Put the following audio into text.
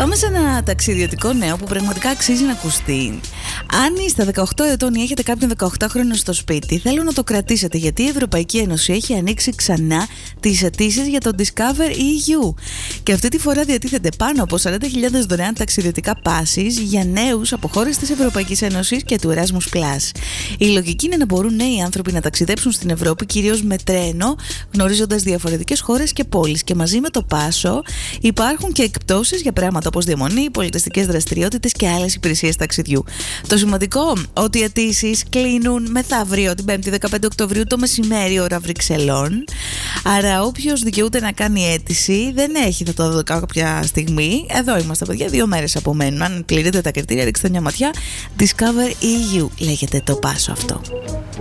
Πάμε σε ένα ταξιδιωτικό νέο που πραγματικά αξίζει να ακουστεί. Αν είστε 18 ετών ή έχετε κάποιον 18χρονο στο σπίτι, θέλω να το κρατήσετε, γιατί η Ευρωπαϊκή Ένωση έχει ανοίξει ξανά τις αιτήσεις για το Discover EU. Και αυτή τη φορά διατίθενται πάνω από 40.000 δωρεάν ταξιδιωτικά πάσης για νέους από χώρες της Ευρωπαϊκής Ένωσης και του Erasmus+. Η λογική είναι να μπορούν νέοι άνθρωποι να ταξιδέψουν στην Ευρώπη, κυρίως με τρένο, γνωρίζοντας διαφορετικές χώρες και πόλεις. Και μαζί με το πάσο υπάρχουν και εκπτώσεις για πράγματα όπως διαμονή, πολιτιστικές δραστηριότητες και άλλες υπηρεσίες ταξιδιού. Το σημαντικό, ότι οι αιτήσεις κλείνουν μεθαύριο, την 5η 15 Οκτωβρίου το μεσημέρι, ώρα Βρυξελών. Άρα όποιος δικαιούται να κάνει αίτηση δεν έχει, θα το δω κάποια στιγμή. Εδώ είμαστε, παιδιά, 2 μέρες απομένουν. Αν πληρείτε τα κριτήρια, ρίξτε μια ματιά. Discover EU λέγεται το πάσο αυτό.